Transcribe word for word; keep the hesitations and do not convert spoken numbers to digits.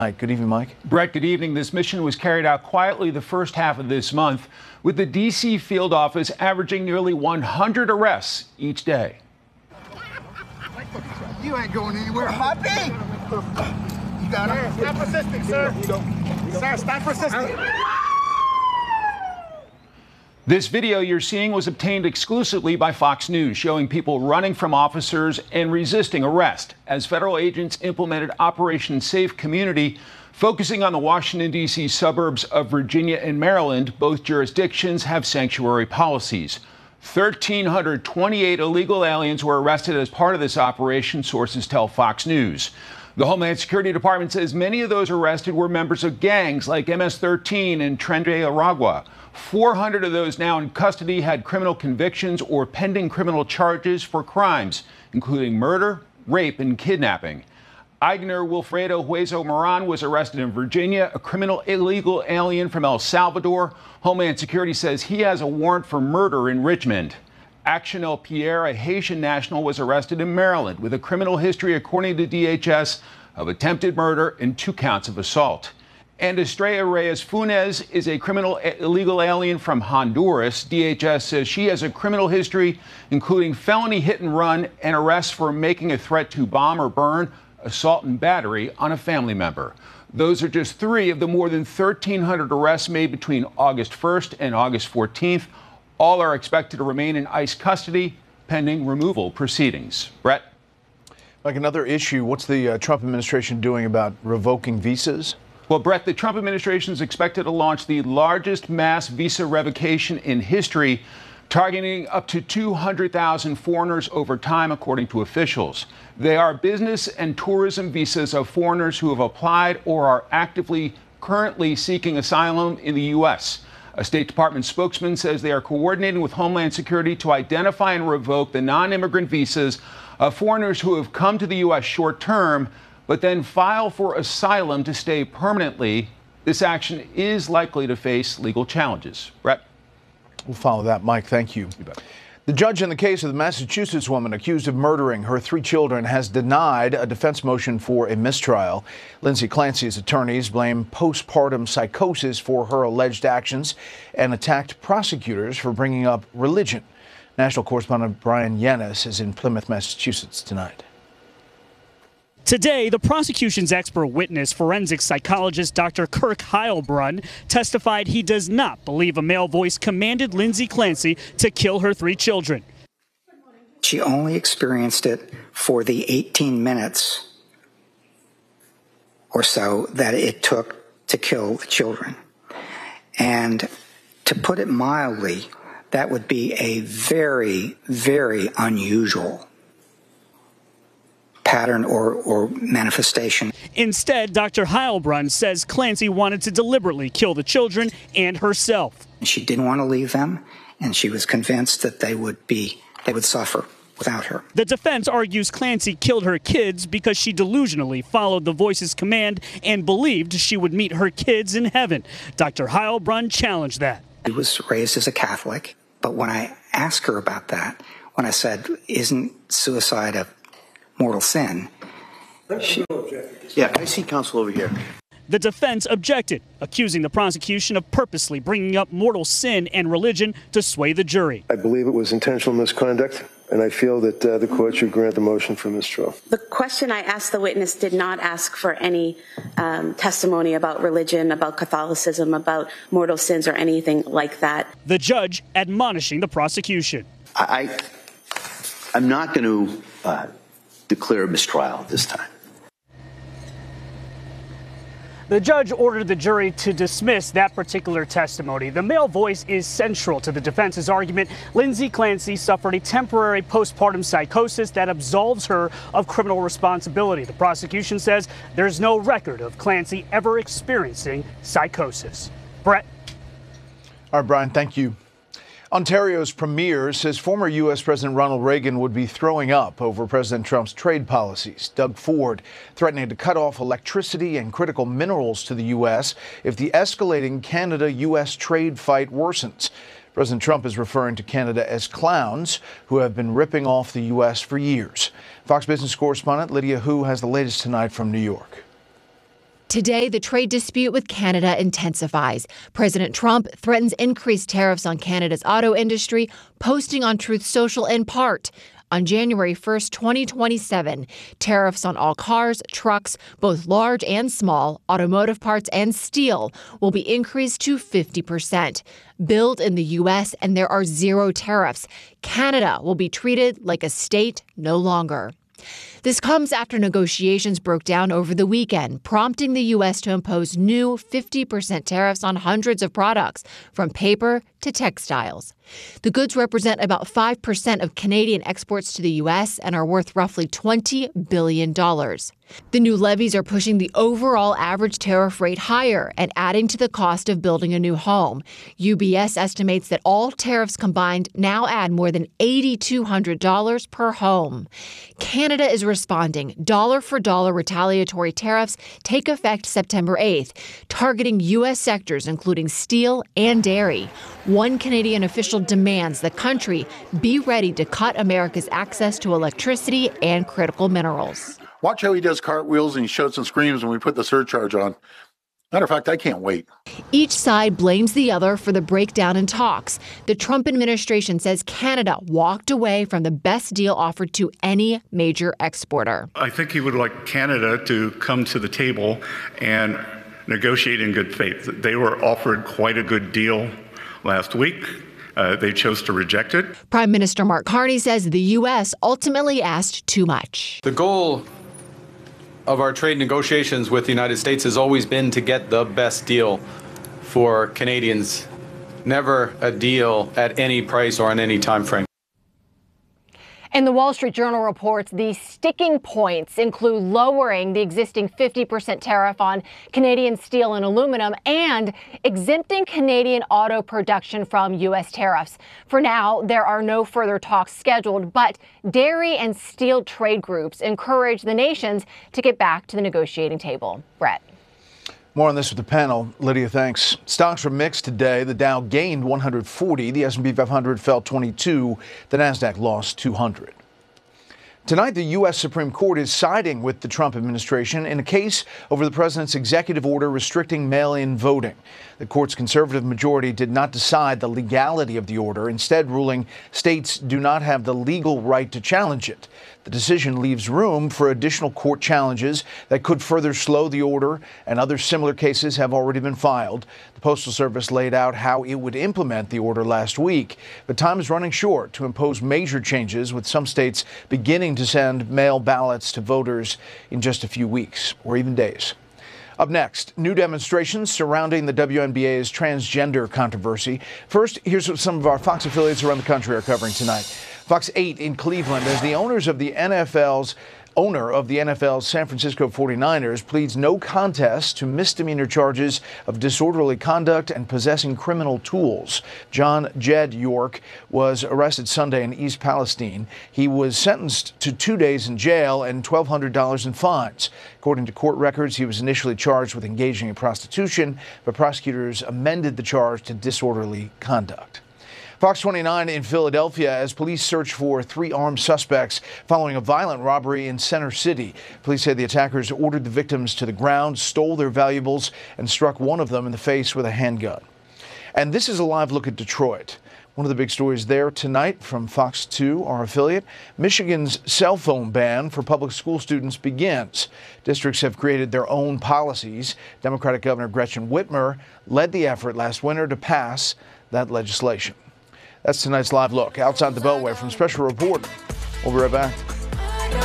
Hi, good evening, Mike. Brett, good evening. This mission was carried out quietly the first half of this month, with the D C field office averaging nearly one hundred arrests each day. You ain't going anywhere, Hoppy. You got it. Stop resisting, sir. You go. You go. Sir, stop resisting. This video you're seeing was obtained exclusively by Fox News, showing people running from officers and resisting arrest as federal agents implemented Operation Safe Community, focusing on the Washington, D C suburbs of Virginia and Maryland. Both jurisdictions have sanctuary policies. one thousand three hundred twenty-eight illegal aliens were arrested as part of this operation, sources tell Fox News. The Homeland Security Department says many of those arrested were members of gangs like M S thirteen and Tren de Aragua. four hundred of those now in custody had criminal convictions or pending criminal charges for crimes, including murder, rape, and kidnapping. Aigner Wilfredo Hueso Moran was arrested in Virginia, a criminal illegal alien from El Salvador. Homeland Security says he has a warrant for murder in Richmond. Actionel Pierre, a Haitian national, was arrested in Maryland with a criminal history, according to D H S, of attempted murder and two counts of assault. And Estrella Reyes Funes is a criminal illegal alien from Honduras. D H S says she has a criminal history, including felony hit and run and arrests for making a threat to bomb or burn, assault and battery on a family member. Those are just three of the more than thirteen hundred arrests made between August first and August fourteenth. All are expected to remain in ICE custody pending removal proceedings. Brett? Like another issue, what's the uh, Trump administration doing about revoking visas? Well, Brett, the Trump administration is expected to launch the largest mass visa revocation in history, targeting up to two hundred thousand foreigners over time, according to officials. They are business and tourism visas of foreigners who have applied or are actively currently seeking asylum in the U S. A State Department spokesman says they are coordinating with Homeland Security to identify and revoke the non-immigrant visas of foreigners who have come to the U S short term, but then file for asylum to stay permanently. This action is likely to face legal challenges. Brett? We'll follow that, Mike. Thank you. You bet. The judge in the case of the Massachusetts woman accused of murdering her three children has denied a defense motion for a mistrial. Lindsay Clancy's attorneys blame postpartum psychosis for her alleged actions and attacked prosecutors for bringing up religion. National correspondent Brian Yanis is in Plymouth, Massachusetts tonight. Today, the prosecution's expert witness, forensic psychologist Doctor Kirk Heilbrunn, testified he does not believe a male voice commanded Lindsay Clancy to kill her three children. She only experienced it for the eighteen minutes or so that it took to kill the children. And to put it mildly, that would be a very, very unusual pattern or, or manifestation. Instead, Doctor Heilbrunn says Clancy wanted to deliberately kill the children and herself. She didn't want to leave them, and she was convinced that they would be, they would suffer without her. The defense argues Clancy killed her kids because she delusionally followed the voice's command and believed she would meet her kids in heaven. Doctor Heilbrunn challenged that. She was raised as a Catholic, but when I asked her about that, when I said, isn't suicide a mortal sin? She, yeah, I see counsel over here. The defense objected, accusing the prosecution of purposely bringing up mortal sin and religion to sway the jury. I believe it was intentional misconduct, and I feel that uh, the court should grant the motion for mistrial. The question I asked the witness did not ask for any um, testimony about religion, about Catholicism, about mortal sins, or anything like that. The judge admonishing the prosecution. I, I'm not going to uh, declare a mistrial this time. The judge ordered the jury to dismiss that particular testimony. The male voice is central to the defense's argument. Lindsay Clancy suffered a temporary postpartum psychosis that absolves her of criminal responsibility. The prosecution says there's no record of Clancy ever experiencing psychosis. Brett? All right, Brian, thank you. Ontario's premier says former U S President Ronald Reagan would be throwing up over President Trump's trade policies. Doug Ford threatening to cut off electricity and critical minerals to the U S if the escalating Canada-U S trade fight worsens. President Trump is referring to Canada as clowns who have been ripping off the U S for years. Fox Business correspondent Lydia Hu has the latest tonight from New York. Today, the trade dispute with Canada intensifies. President Trump threatens increased tariffs on Canada's auto industry, posting on Truth Social in part. On January first, twenty twenty-seven, tariffs on all cars, trucks, both large and small, automotive parts and steel will be increased to fifty percent. Built in the U S, and there are zero tariffs. Canada will be treated like a state no longer. This comes after negotiations broke down over the weekend, prompting the U S to impose new fifty percent tariffs on hundreds of products, from paper to textiles. The goods represent about five percent of Canadian exports to the U S and are worth roughly twenty billion dollars. The new levies are pushing the overall average tariff rate higher and adding to the cost of building a new home. U B S estimates that all tariffs combined now add more than eight thousand two hundred dollars per home. Canada is responding. Dollar-for-dollar retaliatory tariffs take effect September eighth, targeting U S sectors including steel and dairy. One Canadian official demands the country be ready to cut America's access to electricity and critical minerals. Watch how he does cartwheels and he shouts and screams when we put the surcharge on. Matter of fact, I can't wait. Each side blames the other for the breakdown in talks. The Trump administration says Canada walked away from the best deal offered to any major exporter. I think he would like Canada to come to the table and negotiate in good faith. They were offered quite a good deal last week. Uh, they chose to reject it. Prime Minister Mark Carney says the U S ultimately asked too much. The goal of our trade negotiations with the United States has always been to get the best deal for Canadians, never a deal at any price or on any time frame. And the Wall Street Journal reports the sticking points include lowering the existing fifty percent tariff on Canadian steel and aluminum and exempting Canadian auto production from U S tariffs. For now, there are no further talks scheduled, but dairy and steel trade groups encourage the nations to get back to the negotiating table. Brett. More on this with the panel. Lydia, thanks. Stocks were mixed today. The Dow gained one hundred forty. The S and P five hundred fell twenty-two. The Nasdaq lost two hundred. Tonight, the U S Supreme Court is siding with the Trump administration in a case over the president's executive order restricting mail-in voting. The court's conservative majority did not decide the legality of the order, instead ruling states do not have the legal right to challenge it. The decision leaves room for additional court challenges that could further slow the order, and other similar cases have already been filed. The Postal Service laid out how it would implement the order last week, but time is running short to impose major changes, with some states beginning to send mail ballots to voters in just a few weeks or even days. Up next, new demonstrations surrounding the W N B A's transgender controversy. First, here's what some of our Fox affiliates around the country are covering tonight. Fox eight in Cleveland, as the owners of the N F L's owner of the N F L's San Francisco forty-niners pleads no contest to misdemeanor charges of disorderly conduct and possessing criminal tools. John Jed York was arrested Sunday in East Palestine. He was sentenced to two days in jail and twelve hundred dollars in fines. According to court records, he was initially charged with engaging in prostitution, but prosecutors amended the charge to disorderly conduct. Fox twenty-nine in Philadelphia as police search for three armed suspects following a violent robbery in Center City. Police say the attackers ordered the victims to the ground, stole their valuables, and struck one of them in the face with a handgun. And this is a live look at Detroit. One of the big stories there tonight from Fox two, our affiliate, Michigan's cell phone ban for public school students begins. Districts have created their own policies. Democratic Governor Gretchen Whitmer led the effort last winter to pass that legislation. That's tonight's live look outside the Beltway from Special Reporter. We'll be right back.